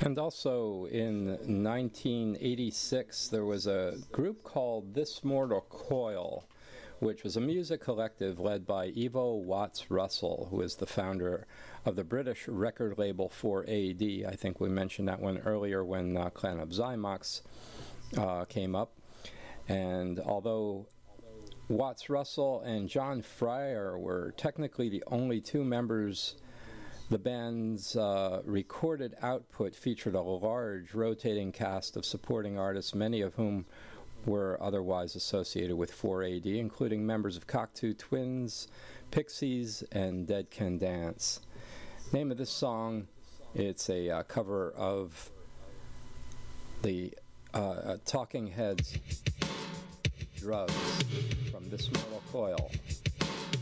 And also in 1986, there was a group called This Mortal Coil, which was a music collective led by Ivo Watts Russell, who is the founder of the British record label 4AD. I think we mentioned that one earlier when Clan of Zymox came up. And although Watts Russell and John Fryer were technically the only two members, the band's recorded output featured a large rotating cast of supporting artists, many of whom were otherwise associated with 4AD, including members of Cocteau Twins, Pixies, and Dead Can Dance. Name of this song, it's a cover of the Talking Heads' Drugs from This Mortal Coil.